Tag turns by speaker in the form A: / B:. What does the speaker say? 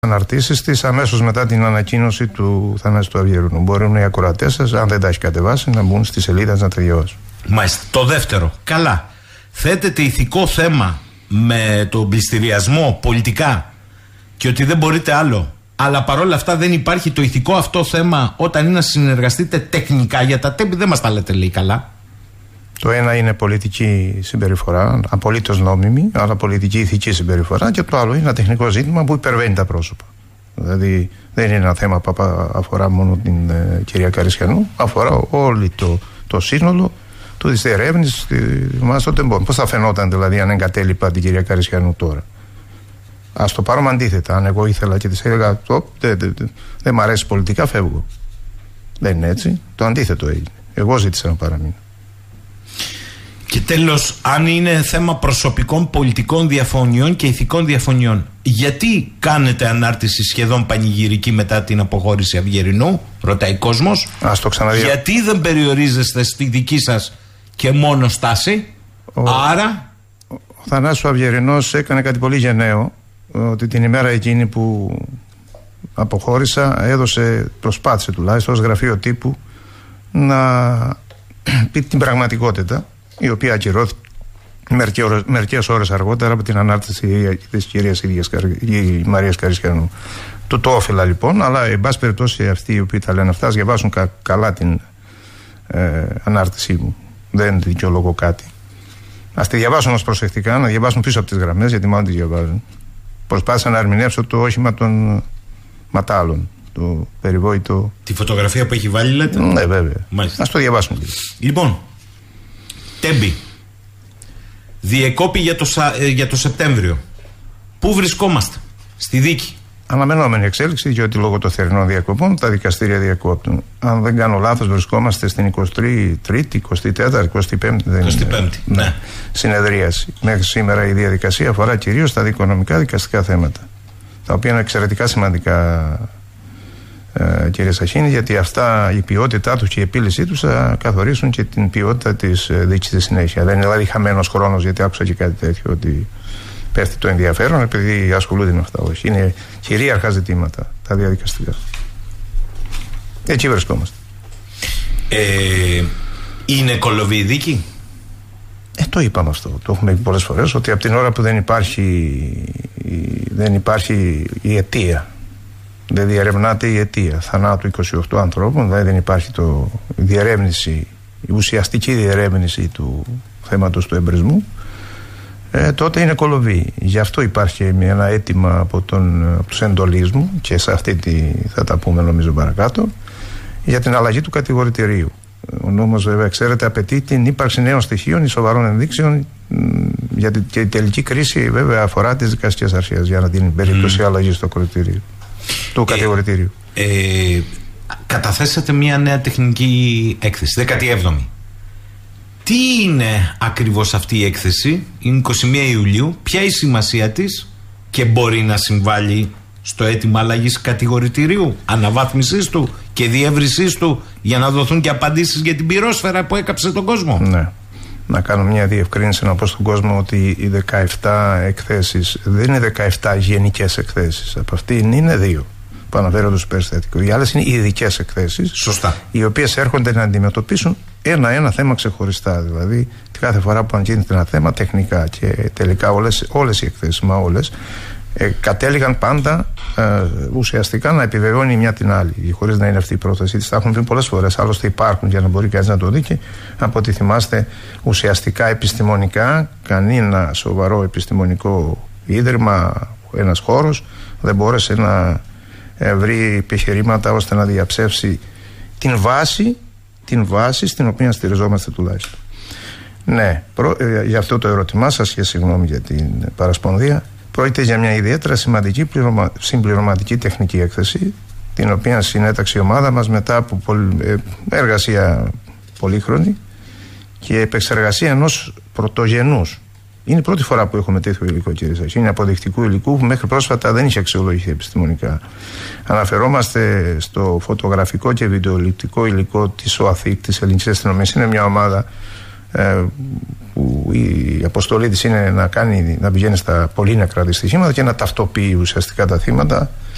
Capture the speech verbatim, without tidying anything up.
A: Αναρτήσεις της αμέσως μετά την ανακοίνωση του Θανάση του Αυγερινού. Μπορούν οι ακροατές σας, αν δεν τα έχει κατεβάσει, να μπουν στη σελίδα να τα διαβάσουν.
B: Μάλιστα. Το δεύτερο. Καλά. Θέτεται ηθικό θέμα με τον πληστηριασμό πολιτικά και ότι δεν μπορείτε άλλο. Αλλά παρόλα αυτά δεν υπάρχει το ηθικό αυτό θέμα όταν είναι να συνεργαστείτε τεχνικά για τα τέμπη. Δεν μας τα λέτε, λέει, καλά.
A: Το ένα είναι πολιτική συμπεριφορά, απολύτως νόμιμη, αλλά πολιτική ηθική συμπεριφορά, και το άλλο είναι ένα τεχνικό ζήτημα που υπερβαίνει τα πρόσωπα. Δηλαδή δεν είναι ένα θέμα που αφορά μόνο την ε, κυρία Καρισιανού, αφορά όλο το, το σύνολο του της διερεύνησης μας των τεμπών. Πώς θα φαινόταν δηλαδή αν εγκατέλειπα την κυρία Καρισιανού τώρα? Ας το πάρουμε αντίθετα. Αν εγώ ήθελα και της έλεγα δεν δε, δε, δε, δε μ' αρέσει πολιτικά, φεύγω. Δεν είναι έτσι. Το αντίθετο έγινε. Εγώ ζήτησα να παραμείνω.
B: Και τέλος, αν είναι θέμα προσωπικών πολιτικών διαφωνιών και ηθικών διαφωνιών, γιατί κάνετε ανάρτηση σχεδόν πανηγυρική μετά την αποχώρηση Αυγερινού, ρωτάει κόσμος.
A: Ας το ξαναδεί.
B: Γιατί δεν περιορίζεστε στη δική σας και μόνο στάση? Ο, άρα
A: ο Θανάσης ο Αυγερινός έκανε κάτι πολύ γενναίο, ότι την ημέρα εκείνη που αποχώρησα έδωσε, προσπάθησε τουλάχιστον ως γραφείο τύπου να πει την πραγματικότητα, η οποία ακυρώθηκε μερικές ώρες αργότερα από την ανάρτηση της κυρίας Μαρίας Καρισιανού. Του το όφελα λοιπόν, αλλά εν πάση περιπτώσει αυτοί οι οποίοι τα λένε αυτά, ας διαβάσουν κα, καλά την ε, ανάρτησή μου. Δεν δικαιολογώ κάτι. Ας τη διαβάσουν όμως προσεκτικά, να διαβάσουν πίσω από τις γραμμές, γιατί μάλλον τη διαβάζουν. Προσπάθησα να ερμηνεύσω το όχημα των ματάλων, το περιβόητο.
B: Τη φωτογραφία που έχει βάλει, λέτε?
A: Ναι, βέβαια. Μάλιστα. Ας το διαβάσουν.
B: Λοιπόν, Τέμπη, διεκόπη για το, για το Σεπτέμβριο. Πού βρισκόμαστε? Στη δίκη.
A: Αναμενόμενη εξέλιξη, διότι λόγω των θερινών διακοπών τα δικαστήρια διακόπτουν. Αν δεν κάνω λάθος, βρισκόμαστε στην εικοστή τρίτη, εικοστή τέταρτη, εικοστή πέμπτη.
B: εικοστή πέμπτη, ναι. ναι.
A: Συνεδρίαση. Μέχρι σήμερα η διαδικασία αφορά κυρίως τα δικονομικά δικαστικά θέματα, τα οποία είναι εξαιρετικά σημαντικά, ε, κύριε Σαχίνη, γιατί αυτά, η ποιότητά τους και η επίλυσή τους θα καθορίσουν και την ποιότητα της ε, δίκης στη συνέχεια. Δεν είναι δηλαδή χαμένος χρόνος, γιατί άκουσα και κάτι τέτοιο, ότι πέφτει το ενδιαφέρον επειδή ασχολούνται με αυτά. Όχι. Είναι κυρίαρχα ζητήματα τα διαδικαστικά. Έτσι βρισκόμαστε.
B: Ε, είναι κολοβή η δίκη?
A: Ε, το είπαμε αυτό. Το έχουμε πει πολλές φορές, ότι από την ώρα που δεν υπάρχει, δεν υπάρχει η αιτία, δεν διερευνάται η αιτία θανάτου είκοσι οκτώ ανθρώπων, δηλαδή δεν υπάρχει το, η διερεύνηση, η ουσιαστική διερεύνηση του θέματος του εμπρισμού, Ε, τότε είναι κολοβή. Γι' αυτό υπάρχει ένα αίτημα από, τον, από τους εντολείς μου, και σε αυτή τη, θα τα πούμε νομίζω παρακάτω, για την αλλαγή του κατηγορητηρίου. Ο νόμος, βέβαια, ξέρετε, απαιτεί την ύπαρξη νέων στοιχείων ή σοβαρών ενδείξεων, γιατί και η τελική κρίση βέβαια αφορά τις δικαστικές αρχές για να την περίπτωση mm. αλλαγή στο κορητήριο, του ε, κατηγορητηρίου.
B: Ε, καταθέσατε μια νέα τεχνική έκθεση, δέκατη έβδομη. Τι είναι ακριβώς αυτή η έκθεση? Είναι εικοστή πρώτη Ιουλίου. Ποια είναι η σημασία της και μπορεί να συμβάλλει στο αίτημα αλλαγής κατηγορητηρίου, αναβάθμισης του και διεύρυνσής του, για να δοθούν και απαντήσεις για την πυρόσφαιρα που έκαψε τον κόσμο?
A: Ναι. Να κάνω μια διευκρίνηση, να πω στον κόσμο ότι οι δεκαεπτά εκθέσεις δεν είναι δεκαεπτά γενικές εκθέσεις. Από αυτήν είναι δύο που αναφέρονται στο περιστατικό. Οι άλλες είναι ειδικές εκθέσεις.
B: Σωστά.
A: Οι οποίες έρχονται να αντιμετωπίσουν ένα-ένα θέμα ξεχωριστά. Δηλαδή, κάθε φορά που αγγίνεται ένα θέμα τεχνικά, και τελικά όλες, όλες οι εκθέσεις, μα όλες, ε, κατέληγαν πάντα ε, ουσιαστικά να επιβεβαιώνει η μια την άλλη, χωρίς να είναι αυτή η πρόθεση της. Τα έχουν πει πολλές φορές, άλλωστε υπάρχουν για να μπορεί κανείς να το δει, και από ό,τι θυμάστε, ουσιαστικά επιστημονικά, κανένα σοβαρό επιστημονικό ίδρυμα, ένας χώρος, δεν μπόρεσε να ε, βρει επιχειρήματα ώστε να διαψεύσει την βάση την βάση στην οποία στηριζόμαστε τουλάχιστον. Ναι, προ, ε, για αυτό το ερώτημά σας, και συγγνώμη για την παρασπονδία, πρόκειται για μια ιδιαίτερα σημαντική πληρωμα, συμπληρωματική τεχνική έκθεση, την οποία συνέταξε η ομάδα μας μετά από πολυ, ε, εργασία πολύχρονη και επεξεργασία ενός πρωτογενούς. Είναι η πρώτη φορά που έχουμε τέτοιο υλικό, κύριε Σαχίνη, είναι αποδεικτικού υλικού που μέχρι πρόσφατα δεν είχε αξιολογηθεί επιστημονικά. Αναφερόμαστε στο φωτογραφικό και βιντεοληπτικό υλικό της ΟΑΘΙΚ, της Ελληνικής Αστυνομίας. Είναι μια ομάδα ε, που η αποστολή της είναι να, κάνει, να πηγαίνει στα πολύ νεκρά δυστυχήματα και να ταυτοποιεί ουσιαστικά τα θύματα